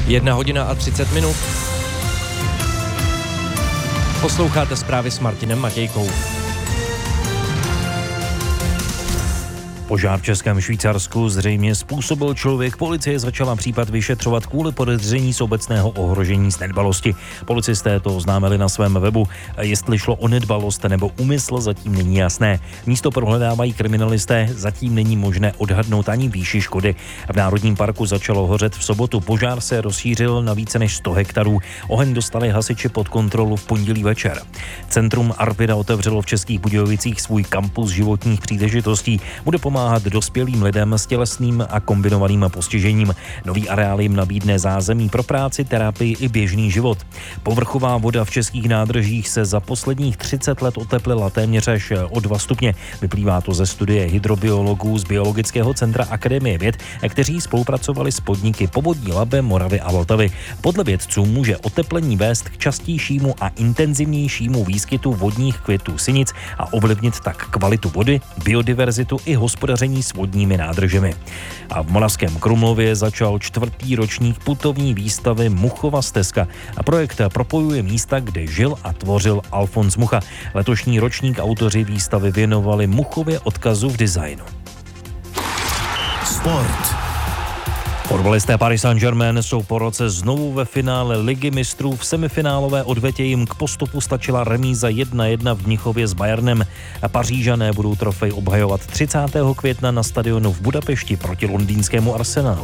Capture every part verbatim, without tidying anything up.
Jedna hodina a třicet minut. Posloucháte zprávy s Martinem Matějkou. Požár v Českém Švýcarsku zřejmě způsobil člověk. Policie začala případ vyšetřovat kvůli podezření z obecného ohrožení z nedbalosti. Policisté to oznámili na svém webu. Jestli šlo o nedbalost nebo úmysl, zatím není jasné. Místo prohledávají kriminalisté, zatím není možné odhadnout ani výši škody. V Národním parku začalo hořet v sobotu. Požár se rozšířil na více než sto hektarů. Oheň dostali hasiči pod kontrolu v pondělí večer. Centrum Arvida otevřelo v Českých Budějovicích svůj kampus životních příležitostí. Bude pomáhat dospělým lidem s tělesným a kombinovaným postižením. Nový areál jim nabídne zázemí pro práci, terapii i běžný život. Povrchová voda v českých nádržích se za posledních třicet let oteplila téměř až o dva stupně. Vyplývá to ze studie hydrobiologů z Biologického centra Akademie věd, kteří spolupracovali s podniky Povodí Labe, Moravy a Vltavy. Podle vědců může oteplení vést k častějšímu a intenzivnějšímu výskytu vodních květů sinic a ovlivnit tak kvalitu vody, biodiverzitu i hospodářství s vodními nádržemi. A v Moravském Krumlově začal čtvrtý ročník putovní výstavy Muchova stezka a projekt propojuje místa, kde žil a tvořil Alfons Mucha. Letošní ročník autoři výstavy věnovali Muchově odkazu v designu. Sport. Fotbalisté Paris Saint-Germain jsou po roce znovu ve finále Ligy mistrů. V semifinálové odvetě jim k postupu stačila remíza jedna jedna v Mnichově s Bayernem. Pařížané budou trofej obhajovat třicátého května na stadionu v Budapešti proti londýnskému Arsenalu.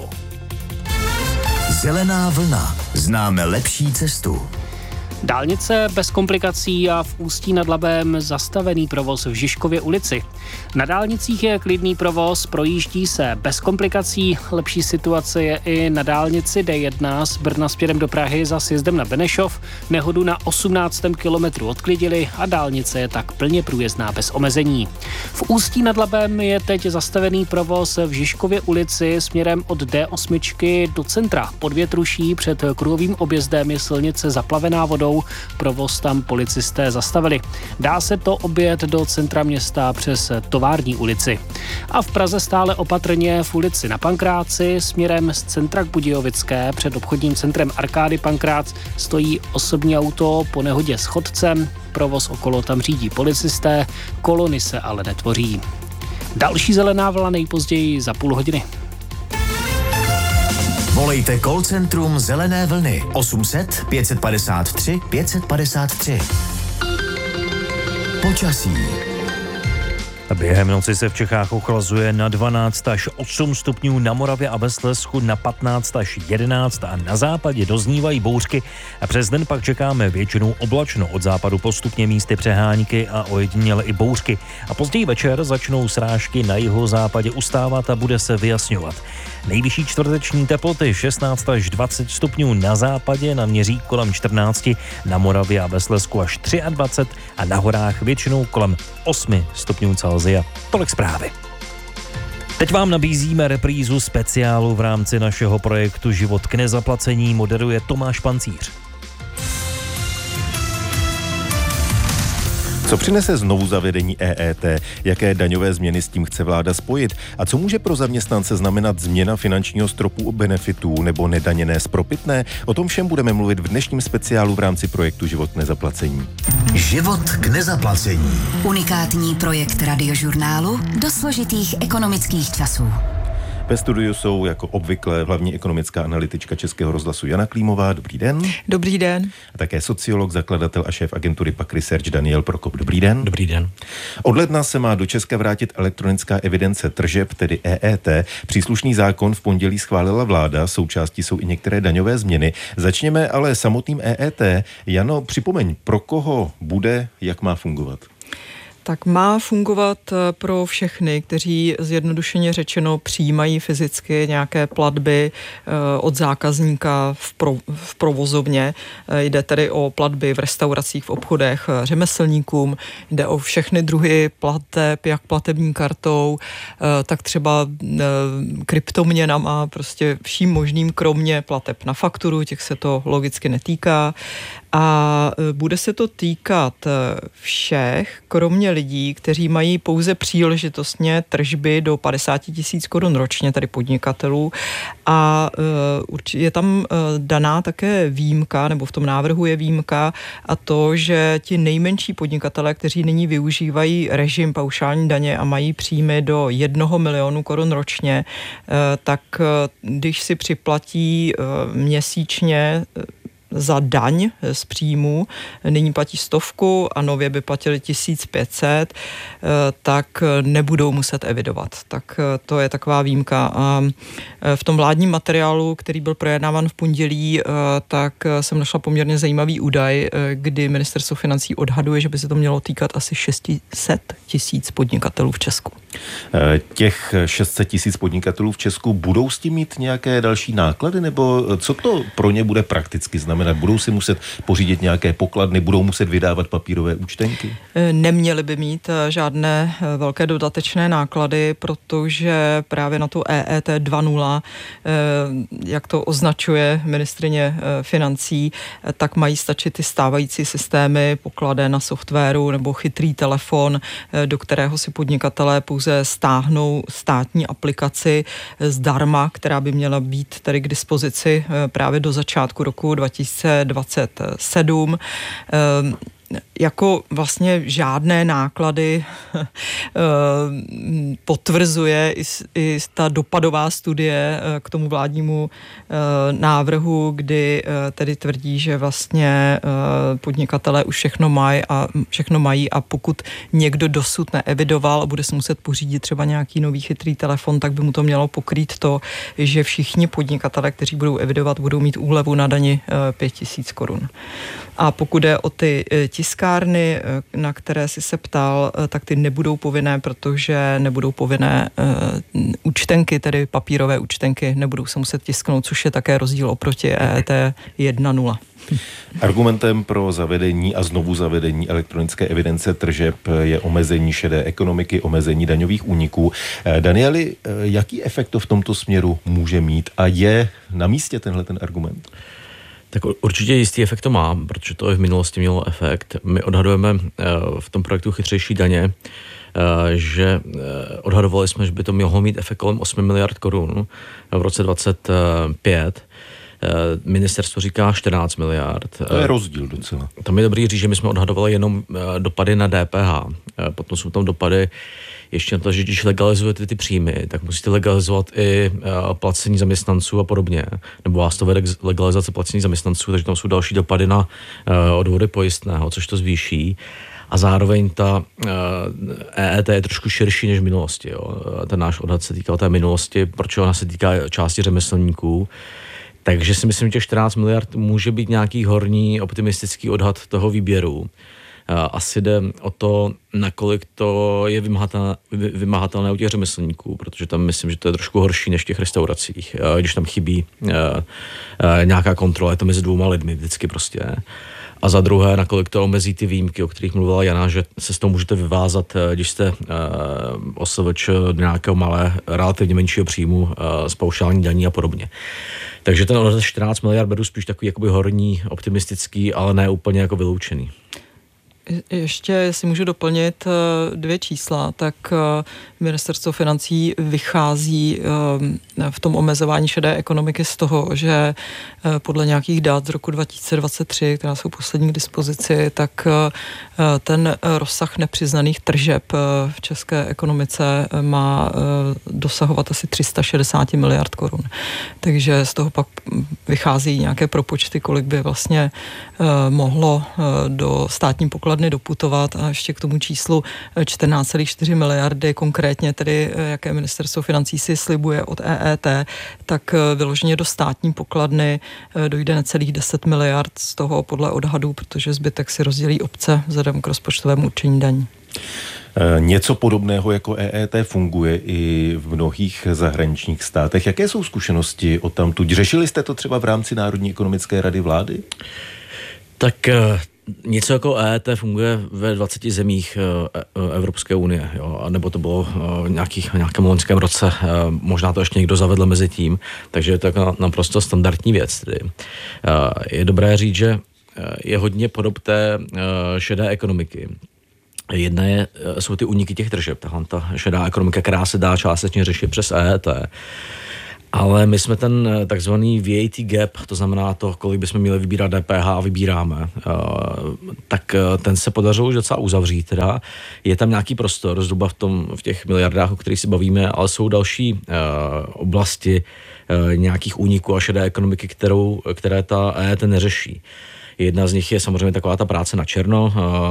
Zelená vlna. Známe lepší cestu. Dálnice bez komplikací a v Ústí nad Labem zastavený provoz v Žižkově ulici. Na dálnicích je klidný provoz, projíždí se bez komplikací. Lepší situace je i na dálnici D jedna z Brna směrem do Prahy za sjezdem na Benešov. Nehodu na osmnáctém kilometru odklidili a dálnice je tak plně průjezdná bez omezení. V Ústí nad Labem je teď zastavený provoz v Žižkově ulici směrem od D osm do centra. Pod Větruší před kruhovým objezdem je silnice zaplavená vodou. Provoz tam policisté zastavili. Dá se to objet do centra města přes Tovární ulici. A v Praze stále opatrně v ulici na Pankráci směrem z centra k Budějovické před obchodním centrem Arkády Pankrác stojí osobní auto po nehodě s chodcem. Provoz okolo tam řídí policisté, kolony se ale netvoří. Další zelená vlna nejpozději za půl hodiny. Volejte call centrum Zelené vlny osm set pět padesát tři pět padesát tři. Počasí. Během noci se v Čechách ochlazuje na dvanáct až osm stupňů, na Moravě a ve Slezsku na patnáct až jedenáct a na západě doznívají bouřky a přes den pak čekáme většinou oblačno, od západu postupně místy přehánky a ojediněle i bouřky. A později večer začnou srážky na jihozápadě ustávat a bude se vyjasňovat. Nejvyšší čtvrteční teploty šestnáct až dvacet stupňů na západě, na Měřík kolem čtrnáct, na Moravě a ve Slezsku až dvacet tři a na horách většinou kolem osm stupňů Celsia. Tolik zprávy. Teď vám nabízíme reprízu speciálu v rámci našeho projektu Život k nezaplacení, moderuje Tomáš Pancíř. Co přinese znovu zavedení E E T? Jaké daňové změny s tím chce vláda spojit? A co může pro zaměstnance znamenat změna finančního stropu benefitů nebo nedaněné spropitné? O tom všem budeme mluvit v dnešním speciálu v rámci projektu Život k nezaplacení. Život k nezaplacení. Unikátní projekt Radiožurnálu do složitých ekonomických časů. Ve studiu jsou jako obvykle hlavní ekonomická analytička Českého rozhlasu Jana Klímová. Dobrý den. Dobrý den. A také sociolog, zakladatel a šéf agentury Pak Research Daniel Prokop. Dobrý den. Dobrý den. Od ledna se má do Česka vrátit elektronická evidence tržeb, tedy E E T. Příslušný zákon v pondělí schválila vláda, součástí jsou i některé daňové změny. Začněme ale samotným E E T. Jano, připomeň, pro koho bude, jak má fungovat? Tak má fungovat pro všechny, kteří zjednodušeně řečeno přijímají fyzicky nějaké platby od zákazníka v, pro, v provozovně. Jde tedy o platby v restauracích, v obchodech, řemeslníkům, jde o všechny druhy plateb, jak platební kartou, tak třeba kryptoměnama, prostě vším možným, kromě plateb na fakturu, těch se to logicky netýká. A bude se to týkat všech, kromě lidí, kteří mají pouze příležitostně tržby do padesát tisíc korun ročně, tedy podnikatelů. A je tam daná také výjimka, nebo v tom návrhu je výjimka, a to, že ti nejmenší podnikatelé, kteří nyní využívají režim paušální daně a mají příjmy do jednoho milionu korun ročně, tak když si připlatí měsíčně za daň z příjmu, nyní platí stovku a nově by platili tisíc pět set, tak nebudou muset evidovat. Tak to je taková výjimka. A v tom vládním materiálu, který byl projednáván v pondělí, tak jsem našla poměrně zajímavý údaj, kdy ministerstvo financí odhaduje, že by se to mělo týkat asi šest set tisíc podnikatelů v Česku. Těch šest set tisíc podnikatelů v Česku budou s tím mít nějaké další náklady, nebo co to pro ně bude prakticky znamenat? Budou si muset pořídit nějaké pokladny, budou muset vydávat papírové účtenky? Neměli by mít žádné velké dodatečné náklady, protože právě na to E E T dva tečka nula, jak to označuje ministryně financí, tak mají stačit ty stávající systémy pokladen na softwaru nebo chytrý telefon, do kterého si podnikatelé pouze stáhnou státní aplikaci zdarma, která by měla být tady k dispozici právě do začátku roku dva tisíce dvacet sedm. Jako vlastně žádné náklady potvrzuje i, i ta dopadová studie k tomu vládnímu návrhu, kdy tedy tvrdí, že vlastně podnikatelé už všechno mají a všechno mají a pokud někdo dosud neevidoval a bude si muset pořídit třeba nějaký nový chytrý telefon, tak by mu to mělo pokrýt to, že všichni podnikatelé, kteří budou evidovat, budou mít úlevu na dani pět tisíc korun. A pokud jde o ty tiskárny, na které si se ptal, tak ty nebudou povinné, protože nebudou povinné uh, účtenky, tedy papírové účtenky, nebudou se muset tisknout, což je také rozdíl oproti E E T jedna tečka nula. Argumentem pro zavedení a znovu zavedení elektronické evidence tržeb je omezení šedé ekonomiky, omezení daňových úniků. Danieli, jaký efekt to v tomto směru může mít a je na místě tenhle ten argument? Tak určitě jistý efekt to má, protože to i v minulosti mělo efekt. My odhadujeme v tom projektu Chytřejší daně, že odhadovali jsme, že by to mohlo mít efekt kolem osm miliard korun v roce dvacet pět. Ministerstvo říká čtrnáct miliard. To je rozdíl docela. Tam je dobrý říct, že my jsme odhadovali jenom dopady na D P H. Potom jsou tam dopady ještě na to, že když legalizujete ty příjmy, tak musíte legalizovat i placení zaměstnanců a podobně. Nebo vás to vede k legalizaci placení zaměstnanců, takže tam jsou další dopady na odvody pojistného, což to zvýší. A zároveň ta E E T je trošku širší než v minulosti. Jo. Ten náš odhad se týkal té minulosti, protože ona se týká části řemeslníků. Takže si myslím, že těch čtrnáct miliard může být nějaký horní optimistický odhad toho výběru. Asi jde o to, nakolik to je vymahatelné, vymahatelné u těch řemeslníků, protože tam myslím, že to je trošku horší než v těch restauracích, když tam chybí nějaká kontrola, je to mezi dvouma lidmi vždycky prostě. A za druhé, nakolik to omezí ty výjimky, o kterých mluvila Jana, že se z toho můžete vyvázat, když jste O S V Č nějakého malé, relativně menšího příjmu z paušální daní a podobně. Takže ten odhad čtrnáct miliard beru spíš takový jakoby horní, optimistický, ale ne úplně jako vyloučený. Ještě, jestli můžu doplnit dvě čísla, tak ministerstvo financí vychází v tom omezování šedé ekonomiky z toho, že podle nějakých dat z roku dva tisíce dvacet tři, která jsou poslední k dispozici, tak ten rozsah nepřiznaných tržeb v české ekonomice má dosahovat asi tři sta šedesát miliard korun. Takže z toho pak vychází nějaké propočty, kolik by vlastně mohlo do státní pokladny doputovat a ještě k tomu číslu čtrnáct celá čtyři miliardy, konkrétně tedy, jaké ministerstvo financí si slibuje od E E T, tak vyloženě do státní pokladny dojde necelých deset miliard z toho podle odhadů, protože zbytek si rozdělí obce vzhledem k rozpočtovému určení daní. Něco podobného jako E E T funguje i v mnohých zahraničních státech. Jaké jsou zkušenosti odtamtud? Řešili jste to třeba v rámci Národní ekonomické rady vlády? Tak něco jako E E T funguje ve dvaceti zemích Evropské unie, jo? A nebo to bylo v nějakých, nějakém loňském roce, možná to ještě někdo zavedl mezi tím, takže je to jako naprosto standardní věc. Tedy. Je dobré říct, že je hodně podob té šedé ekonomiky. Jedna je, jsou ty úniky těch tržeb, tahle ta šedá ekonomika, která se dá částečně řešit přes E E T. Ale my jsme ten takzvaný V A T gap, to znamená to, kolik bychom měli vybírat D P H a vybíráme, tak ten se podařilo už docela uzavřít. Teda. Je tam nějaký prostor, zhruba v, tom, v těch miliardách, o kterých si bavíme, ale jsou další oblasti nějakých úniků a šedé ekonomiky, kterou, které ta E E T neřeší. Jedna z nich je samozřejmě taková ta práce na černo,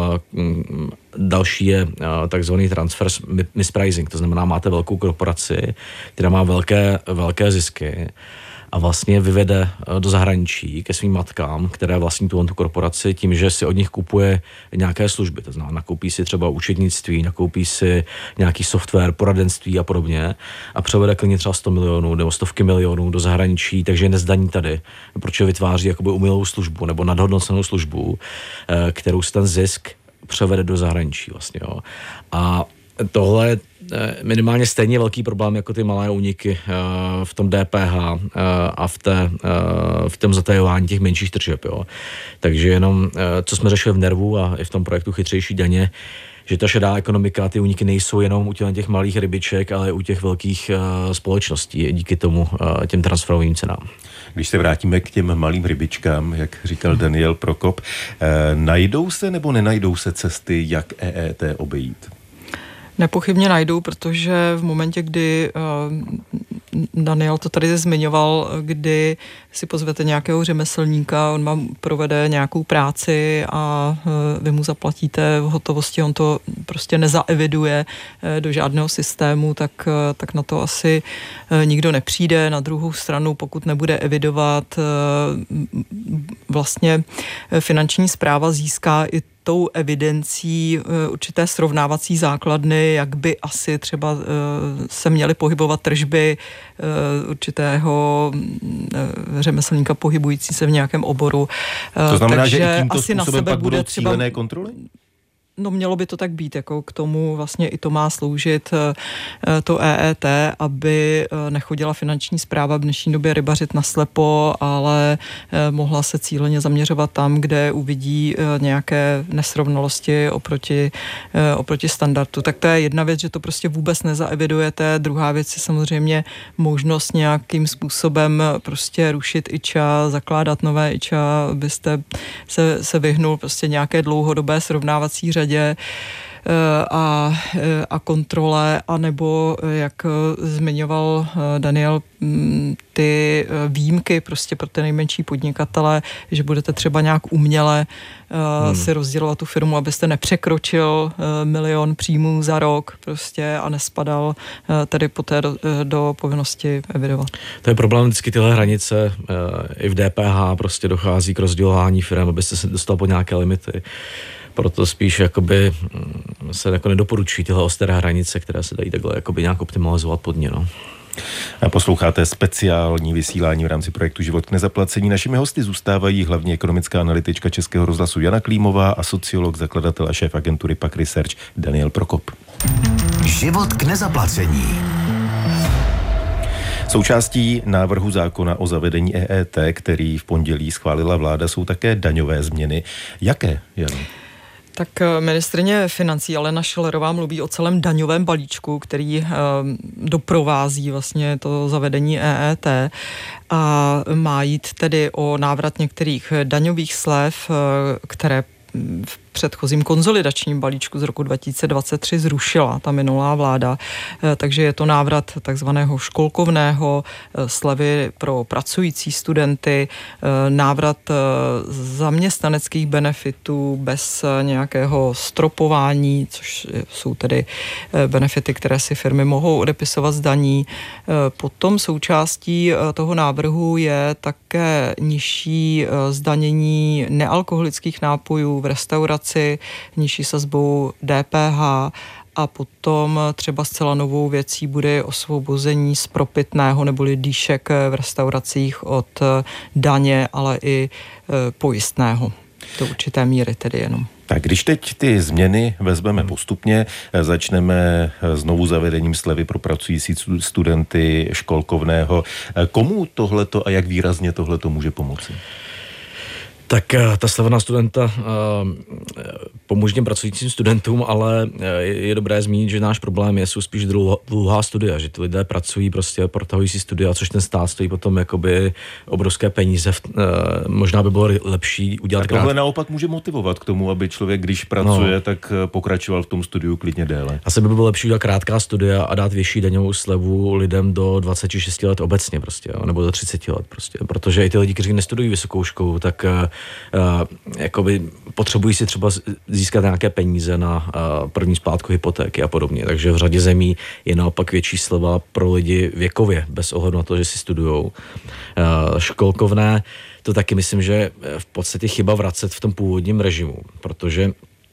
další je takzvaný transfer mispricing, to znamená, máte velkou korporaci, která má velké, velké zisky a vlastně vyvede do zahraničí ke svým matkám, které vlastní tu korporaci tím, že si od nich kupuje nějaké služby. To znamená, nakoupí si třeba účetnictví, nakoupí si nějaký software, poradenství a podobně a převede klidně třeba sto milionů nebo stovky milionů do zahraničí, takže je nezdaní tady, protože vytváří jakoby umělou službu nebo nadhodnocenou službu, kterou si ten zisk převede do zahraničí vlastně. Jo. A tohle je minimálně stejně velký problém jako ty malé úniky v tom D P H a v, té, v tom zatajování těch menších tržeb. Jo. Takže jenom, co jsme řešili v Nervu a i v tom projektu Chytřejší daně, že ta šedá ekonomika, ty úniky nejsou jenom u těch malých rybiček, ale u těch velkých společností díky tomu těm transferovým cenám. Když se vrátíme k těm malým rybičkám, jak říkal Daniel Prokop, eh, najdou se nebo nenajdou se cesty, jak E E T obejít? Nepochybně najdou, protože v momentě, kdy Daniel to tady zmiňoval, kdy si pozvete nějakého řemeslníka, on vám provede nějakou práci a vy mu zaplatíte v hotovosti, on to prostě nezaeviduje do žádného systému, tak, tak na to asi nikdo nepřijde. Na druhou stranu, pokud nebude evidovat, vlastně Finanční správa získá i tou evidencí určité srovnávací základny, jak by asi třeba se měly pohybovat tržby určitého řemeslníka pohybující se v nějakém oboru. To znamená, takže že i tímto asi na způsobem sebe pak bude budou třeba cílené kontroly? No mělo by to tak být, jako k tomu vlastně i to má sloužit to E E T, aby nechodila Finanční správa v dnešní době rybařit naslepo, ale mohla se cíleně zaměřovat tam, kde uvidí nějaké nesrovnalosti oproti, oproti standardu. Tak to je jedna věc, že to prostě vůbec nezaevidujete. Druhá věc je samozřejmě možnost nějakým způsobem prostě rušit I Č A, zakládat nové I Č A, abyste se, se vyhnul prostě nějaké dlouhodobé srovnávací řadě a, a kontrole, anebo, jak zmiňoval Daniel, ty výjimky prostě pro ty nejmenší podnikatele, že budete třeba nějak uměle hmm. si rozdělovat tu firmu, abyste nepřekročil milion příjmů za rok prostě a nespadal tedy poté do, do povinnosti evidovat. To je problém vždycky tyhle hranice. I v D P H prostě dochází k rozdělování firm, abyste se dostal po nějaké limity. Proto spíš jakoby se jako nedoporučují tyhle ostré hranice, které se dají takhle jakoby nějak optimalizovat pod ně. No. A posloucháte speciální vysílání v rámci projektu Život k nezaplacení. Našimi hosty zůstávají hlavní ekonomická analytička Českého rozhlasu Jana Klímová a sociolog, zakladatel a šéf agentury Pak Research Daniel Prokop. Život k nezaplacení. Součástí návrhu zákona o zavedení E E T, který v pondělí schválila vláda, jsou také daňové změny. Jaké, Janu? Tak ministryně financí Alena Schillerová mluví o celém daňovém balíčku, který e, doprovází vlastně to zavedení E E T a má jít tedy o návrat některých daňových slev, e, které v předchozím konzolidačním balíčku z roku dva tisíce dvacet tři zrušila ta minulá vláda. Takže je to návrat takzvaného školkovného, slevy pro pracující studenty, návrat zaměstnaneckých benefitů bez nějakého stropování, což jsou tedy benefity, které si firmy mohou odepisovat z daní. Potom součástí toho návrhu je také nižší zdanění nealkoholických nápojů v restauraci, nižší sazbou D P H a potom třeba zcela novou věcí bude osvobození z propitného neboli dýšek v restauracích od daně, ale i pojistného. Do určité míry tedy jenom. Tak když teď ty změny vezmeme postupně, začneme znovu zavedením slevy pro pracující studenty školkovného. Komu tohleto a jak výrazně tohleto může pomoci? Tak ta sleva na studenta pomůže těm pracujícím studentům, ale je dobré zmínit, že náš problém je, jsou spíš dlouhá studia, že ty lidé pracují, prostě protahují si studia, což ten stát stojí potom jakoby obrovské peníze. Možná by bylo lepší udělat... A tohle krát... naopak může motivovat k tomu, aby člověk, když pracuje, no. tak pokračoval v tom studiu klidně déle. Asi by bylo lepší udělat krátká studia a dát větší daňovou slevu lidem do dvacet šest let obecně prostě, jo, nebo do třicet let prostě, protože i ty lidi, kteří nestudují vysokou školu, tak Uh, jakoby potřebují si třeba získat nějaké peníze na uh, první splátku hypotéky a podobně. Takže v řadě zemí je naopak větší sleva pro lidi věkově, bez ohledu na to, že si studujou. Uh, školkovné, to taky myslím, že v podstatě chyba vracet v tom původním režimu, protože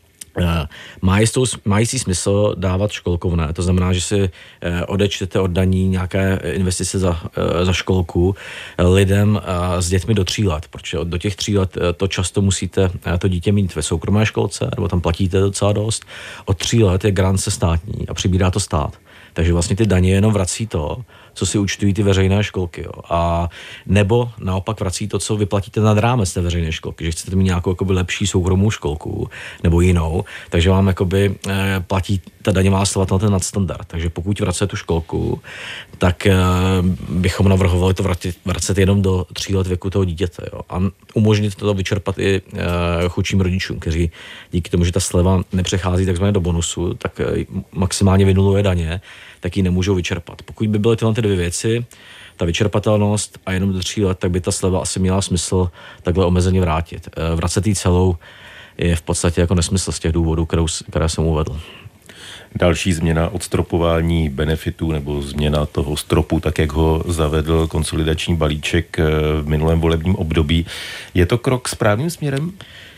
Má jistou, má jistý smysl dávat školkovné, to znamená, že si odečtete od daní nějaké investice za, za školku lidem s dětmi do tří let, protože do těch tří let to často musíte to dítě mít ve soukromé školce, nebo tam platíte docela dost. Od tří let je garance státní a přibírá to stát. Takže vlastně ty daně jenom vrací to, co si účtují ty veřejné školky. Jo. A nebo naopak vrací to, co vyplatíte nad rámec té veřejné školky, že chcete mít nějakou jakoby lepší soukromou školku nebo jinou, takže vám jakoby, eh, platí ta daňová sleva na ten nadstandard. Takže pokud vracete tu školku, tak eh, bychom navrhovali to vracet, vracet jenom do tří let věku toho dítěte. Jo. A umožnit to vyčerpat i eh, chudším rodičům, kteří díky tomu, že ta sleva nepřechází takzvaně do bonusu, tak eh, maximálně vynuluje daně, tak ji nemůžou vyčerpat. Pokud by byly tyhle ty dvě věci, ta vyčerpatelnost a jenom do tří let, tak by ta sleva asi měla smysl takhle omezeně vrátit. Vracet jí celou je v podstatě jako nesmysl z těch důvodů, kterou, které jsem uvedl. Další změna odstropování benefitů nebo změna toho stropu, tak jak ho zavedl konsolidační balíček v minulém volebním období. Je to krok správným směrem?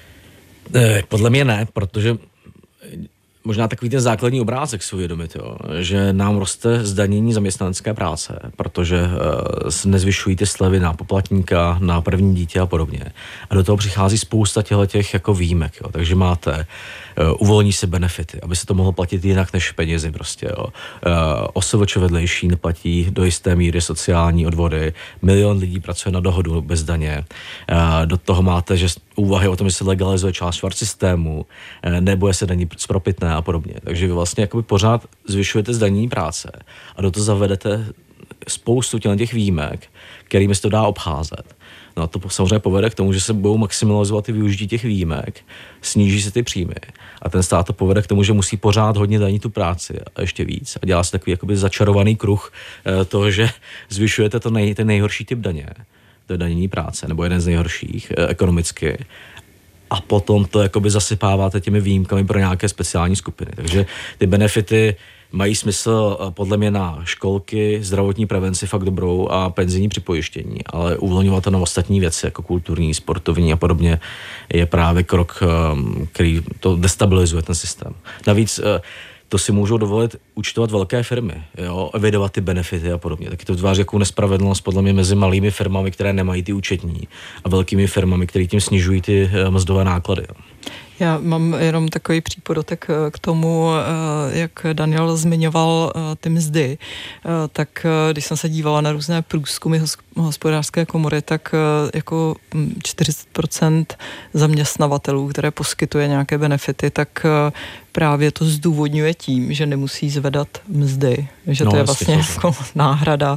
Podle mě ne, protože možná takový ten základní obrázek si uvědomit, jo, že nám roste zdanění zaměstnanecké práce, protože uh, se nezvyšují ty slevy na poplatníka, na první dítě a podobně. A do toho přichází spousta těch jako výjimek, jo. Takže máte uh, uvolní se benefity, aby se to mohlo platit jinak než penězi prostě, jo. Uh, O S V Č vedlejší neplatí do jisté míry sociální odvody, milion lidí pracuje na dohodu bez daně. Uh, do toho máte, že úvahy o tom, že se legalizuje část švart systému, uh, nebo se daní spropitné a podobně. Takže vy vlastně jakoby pořád zvyšujete zdanění práce a do toho zavedete spoustu těch výjimek, kterými se to dá obcházet. No a to samozřejmě povede k tomu, že se budou maximalizovat ty využití těch výjimek, sníží se ty příjmy a ten stát to povede k tomu, že musí pořád hodně danit tu práci a ještě víc a dělá se takový jakoby začarovaný kruh toho, že zvyšujete to nej, ten nejhorší typ daně, to je danění práce, nebo jeden z nejhorších ekonomicky, a potom to jakoby zasypáváte těmi výjimkami pro nějaké speciální skupiny. Takže ty benefity mají smysl podle mě na školky, zdravotní prevenci fakt dobrou a penzijní připojištění, ale uvolňovat to na ostatní věci, jako kulturní, sportovní a podobně, je právě krok, který to destabilizuje ten systém. Navíc to si můžou dovolit účtovat velké firmy, jo, evidovat ty benefity a podobně. Taky to vytváří jakou nespravedlnost podle mě mezi malými firmami, které nemají ty účetní, a velkými firmami, které tím snižují ty mzdové náklady. Já mám jenom takový přípodotek k tomu, jak Daniel zmiňoval ty mzdy. Tak když jsem se dívala na různé průzkumy hospodářské komory, tak jako čtyřicet procent zaměstnavatelů, které poskytuje nějaké benefity, tak právě to zdůvodňuje tím, že nemusí zvedat mzdy. Že no, to je vlastně jako náhrada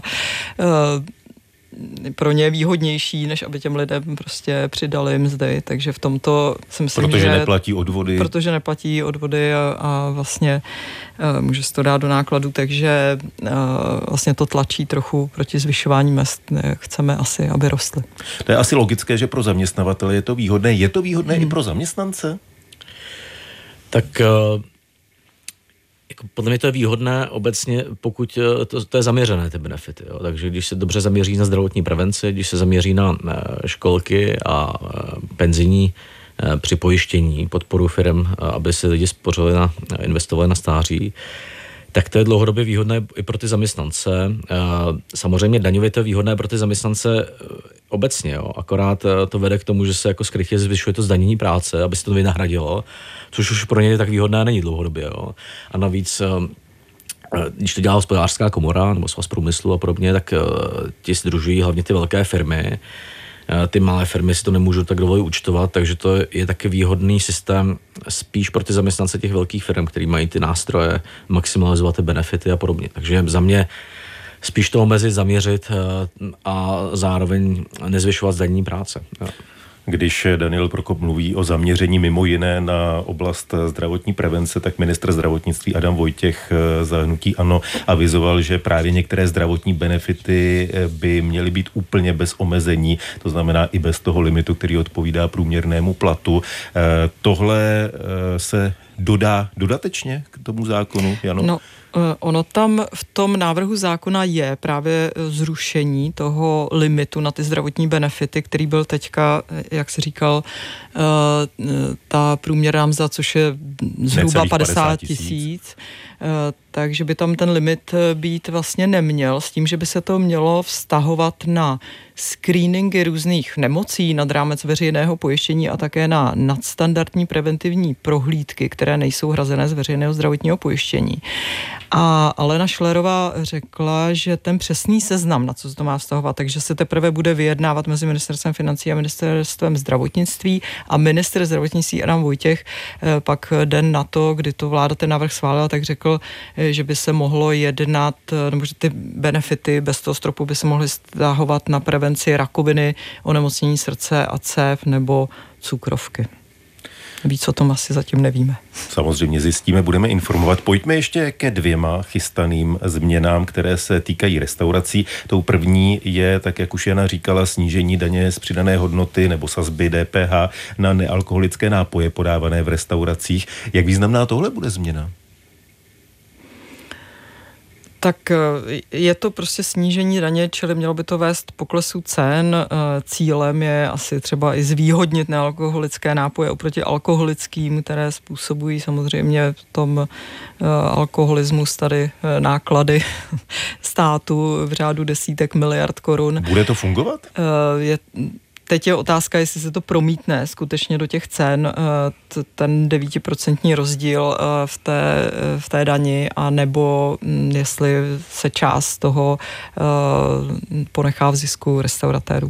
pro ně výhodnější, než aby těm lidem prostě přidali mzdy, takže v tomto si myslím, protože že... neplatí odvody. Protože neplatí odvody a, a vlastně uh, může se to dát do nákladu, takže uh, vlastně to tlačí trochu proti zvyšování mezd. Chceme asi, aby rostly. To je asi logické, že pro zaměstnavatele je to výhodné. Je to výhodné hmm. i pro zaměstnance? Tak... Uh... Podle mě to je výhodné obecně, pokud to, to je zaměřené, ty benefity. Jo. Takže když se dobře zaměří na zdravotní prevenci, když se zaměří na školky a penzijní připojištění, podporu firm, aby si lidi spořili na, investovali na stáří, tak to je dlouhodobě výhodné i pro ty zaměstnance. Samozřejmě daňově to je výhodné pro ty zaměstnance obecně, jo. Akorát to vede k tomu, že se jako skrytě zvyšuje to zdanění práce, aby se to vynahradilo, což už pro ně tak výhodné není dlouhodobě. Jo. A navíc, když to dělá hospodářská komora nebo svaz průmyslu a podobně, tak ti sdružují hlavně ty velké firmy, ty malé firmy si to nemůžou tak dovolit účtovat, takže to je taky výhodný systém spíš pro ty zaměstnance těch velkých firm, který mají ty nástroje, maximalizovat ty benefity a podobně. Takže za mě spíš to omezit, zaměřit a zároveň nezvyšovat zdanění práce. Když Daniel Prokop mluví o zaměření mimo jiné na oblast zdravotní prevence, tak ministr zdravotnictví Adam Vojtěch za hnutí ANO avizoval, že právě některé zdravotní benefity by měly být úplně bez omezení, to znamená i bez toho limitu, který odpovídá průměrnému platu. Tohle se dodá dodatečně k tomu zákonu, Jano? No, ono tam v tom návrhu zákona je právě zrušení toho limitu na ty zdravotní benefity, který byl teďka, jak se říkal, ta průměrná mzda, což je zhruba padesát tisíc. Takže by tam ten limit být vlastně neměl, s tím, že by se to mělo vztahovat na screeningy různých nemocí nad rámec veřejného pojištění a také na nadstandardní preventivní prohlídky, které nejsou hrazené z veřejného zdravotního pojištění. A Alena Schillerová řekla, že ten přesný seznam, na co se to má vztahovat, takže se teprve bude vyjednávat mezi ministerstvem financí a ministerstvem zdravotnictví a ministr zdravotnictví Adam Vojtěch pak den na to, kdy to vláda ten návrh schválila, tak řekl, že by se mohlo jednat, nebo že ty benefity bez toho stropu by se mohly vztahovat na prevenci rakoviny, onemocnění srdce a cév nebo cukrovky. Víc o tom asi zatím nevíme. Samozřejmě zjistíme, budeme informovat. Pojďme ještě ke dvěma chystaným změnám, které se týkají restaurací. Tou první je, tak jak už Jana říkala, snížení daně z přidané hodnoty nebo sazby D P H na nealkoholické nápoje podávané v restauracích. Jak významná tohle bude změna? Tak je to prostě snížení daně, čili mělo by to vést poklesu cen. Cílem je asi třeba i zvýhodnit nealkoholické nápoje oproti alkoholickým, které způsobují samozřejmě v tom alkoholismus tady náklady státu v řádu desítek miliard korun. Bude to fungovat? Je Teď je otázka, jestli se to promítne skutečně do těch cen, ten devítiprocentní rozdíl v té, v té dani, a nebo jestli se část toho ponechá v zisku restauratérů.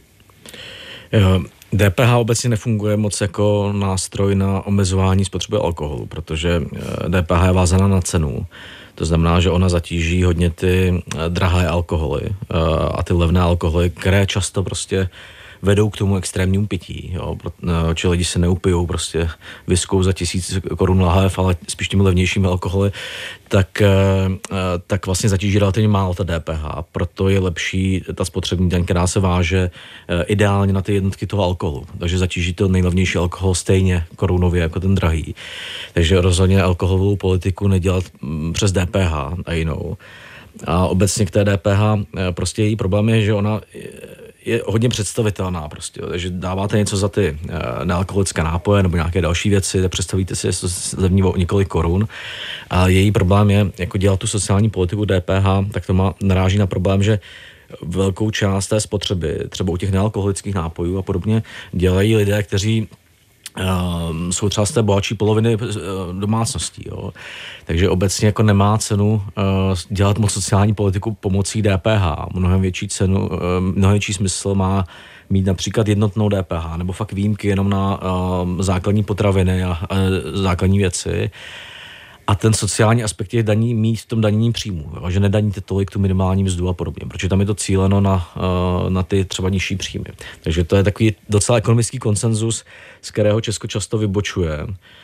D P H obecně nefunguje moc jako nástroj na omezování spotřeby alkoholu, protože D P H je vázaná na cenu. To znamená, že ona zatíží hodně ty drahé alkoholy a ty levné alkoholy, které často prostě vedou k tomu extrémnímu pití. Jo. Či lidi se neupijou prostě viskou za tisíc korun lahev, ale spíš těmi levnějšími alkoholy, tak, tak vlastně zatíží relativně málo ta D P H. Proto je lepší ta spotřební daň, která se váže ideálně na ty jednotky toho alkoholu. Takže zatíží to nejlevnější alkohol stejně korunově jako ten drahý. Takže rozhodně alkoholovou politiku nedělat přes D P H a jinou. A obecně k té D P H prostě její problém je, že ona je hodně představitelná prostě, takže dáváte něco za ty nealkoholické nápoje nebo nějaké další věci, tak představíte si, že to zlevní o několik korun. A její problém je, jako dělat tu sociální politiku D P H, tak to má, naráží na problém, že velkou část té spotřeby, třeba u těch nealkoholických nápojů a podobně, dělají lidé, kteří Uh, jsou třeba z té bohatší poloviny uh, domácností. Jo. Takže obecně jako nemá cenu uh, dělat moc sociální politiku pomocí D P H. Mnohem větší cenu, uh, mnohem větší smysl má mít například jednotnou D P H nebo fakt výjimky jenom na uh, základní potraviny a uh, základní věci. A ten sociální aspekt těch daní mít v tom danění příjmu, jo, že nedaníte tolik tu minimální mzdu a podobně, protože tam je to cíleno na, na ty třeba nižší příjmy. Takže to je takový docela ekonomický konsenzus, z kterého Česko často vybočuje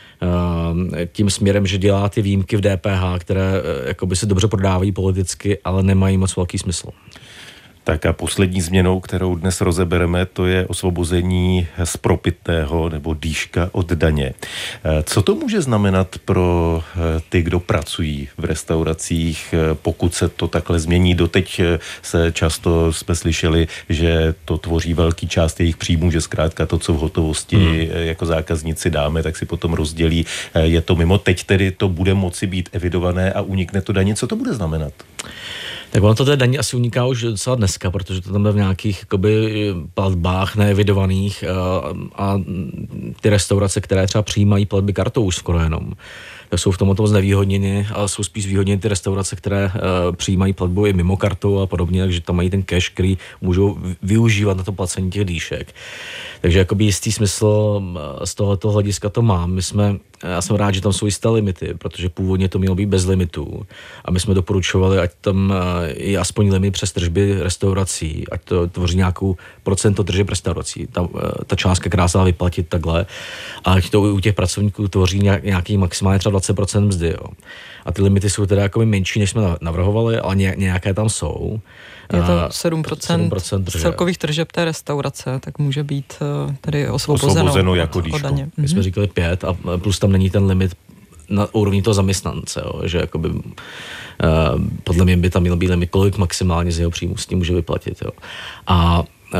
tím směrem, že dělá ty výjimky v D P H, které jakoby se dobře prodávají politicky, ale nemají moc velký smysl. Tak a poslední změnou, kterou dnes rozebereme, to je osvobození z propitného nebo dýška od daně. Co to může znamenat pro ty, kdo pracují v restauracích, pokud se to takhle změní? Doteď se často jsme slyšeli, že to tvoří velký část jejich příjmů, že zkrátka to, co v hotovosti hmm. jako zákazníci dáme, tak si potom rozdělí. Je to mimo. Teď tedy to bude moci být evidované a unikne to daně. Co to bude znamenat? Tak ono to té daní asi uniká už docela dneska, protože to tam je v nějakých jakoby, platbách neevidovaných a, a ty restaurace, které třeba přijímají platby kartou už skoro jenom, tak jsou v tomto moc nevýhodněny, ale jsou spíš výhodněny ty restaurace, které uh, přijímají platbu i mimo kartou a podobně, takže tam mají ten cash, který můžou využívat na to placení těch dýšek. Takže jakoby jistý smysl z tohoto hlediska to mám. My jsme, já jsem rád, že tam jsou jisté limity, protože původně to mělo být bez limitů a my jsme doporučovali, ať tam je aspoň limit přes tržby restaurací, ať to tvoří nějakou procento tržeb restaurací. Ta, ta částka, která se dá vyplatit takhle, a ať to u těch pracovníků tvoří nějaký maximálně třeba dvacet procent mzdy. Jo. A ty limity jsou teda jako menší, než jsme navrhovali, ale nějaké tam jsou. Je to sedm procent, sedm procent z celkových tržeb té restaurace, tak může být tedy osvobozeno, osvobozeno jako dýšku. My jsme říkali pět a plus tam není ten limit na úrovni toho zaměstnance, jo, že jakoby, uh, podle mě by tam měl být limit, kolik maximálně z jeho příjmu s tím může vyplatit. Jo. A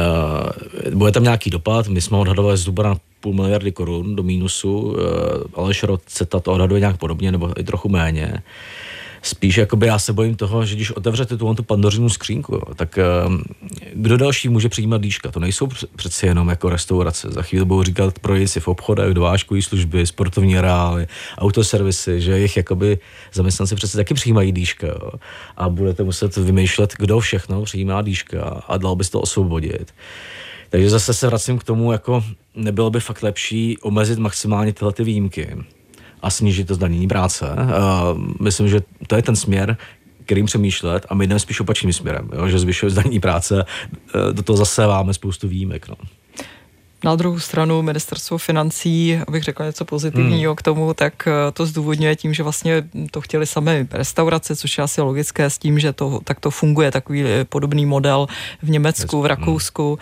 uh, bude tam nějaký dopad, my jsme odhadovali zhruba na půl miliardy korun do mínusu, uh, Aleš Roceta to odhaduje nějak podobně, nebo i trochu méně. Spíš jakoby já se bojím toho, že když otevřete tu, tu pandořinu skřínku, jo, tak um, kdo další může přijímat dýška? To nejsou přeci jenom jako restaurace. Za chvíli budou říkat prodejci v obchodech, dovážkové služby, sportovní areály, autoservisy, že jejich jakoby zaměstnanci přeci taky přijímají dýška. Jo, a budete muset vymýšlet, kdo všechno přijímá dýška a dal bys to osvobodit. Takže zase se vracím k tomu, jako nebylo by fakt lepší omezit maximálně tyhle ty výjimky a snížit to zdanění práce. Uh, myslím, že to je ten směr, kterým přemýšlet a my jdeme spíš opačným směrem, jo? Že zvyšuje zdanění práce, uh, do toho zase máme spoustu výjimek. No. Na druhou stranu ministerstvo financí, abych řekla něco pozitivního hmm. k tomu, tak to zdůvodňuje tím, že vlastně to chtěli sami restaurace, což je asi logické s tím, že to tak to funguje, takový podobný model v Německu, v Rakousku.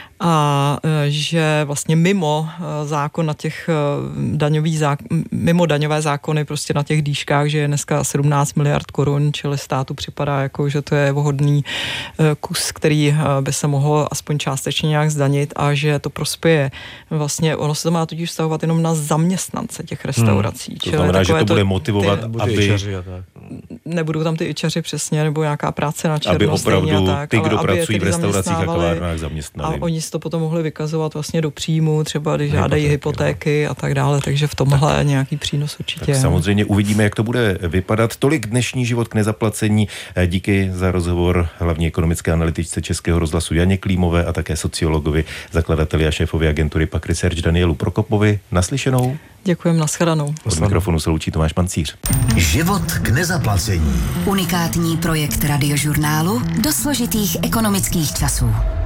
A že vlastně mimo zákon na těch daňový zákon, mimo daňové zákony prostě na těch dýškách, že je dneska sedmnáct miliard korun, čili státu připadá jako, že to je vhodný kus, který by se mohl aspoň částečně nějak zdanit a že to prospěje. Vlastně ono se to má tudíž vztahovat jenom na zaměstnance těch restaurací. Hmm. To znamená, že to, to bude motivovat, ty, aby... Nebudou tam ty ičaři přesně, nebo nějaká práce na černo. Aby opravdu tak, ty, kdo aby pracují v restauracích a kavárnách, zaměstnali. A oni si to potom mohli vykazovat vlastně do příjmu, třeba když žádají hypotéky a tak dále, takže v tomhle tak, nějaký přínos určitě. Tak samozřejmě uvidíme, jak to bude vypadat. Tolik dnešní Život k nezaplacení. Díky za rozhovor hlavní ekonomické analytičce Českého rozhlasu Janě Klímové a také sociologovi, zakladateli a šéfovi agentury Pak Research Danielu Prokopovi. Naslyšenou. Děkujem, nashledanou. Od mikrofonu se loučí Tomáš Pancíř. Život k nezaplacení. Unikátní projekt Radiožurnálu do složitých ekonomických časů.